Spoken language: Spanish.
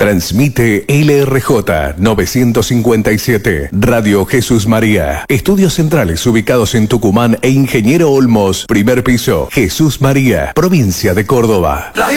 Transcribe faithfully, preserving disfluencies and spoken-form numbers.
Transmite L R J novecientos cincuenta y siete, Radio Jesús María. Estudios centrales ubicados en Tucumán e Ingeniero Olmos, primer piso. Jesús María, provincia de Córdoba.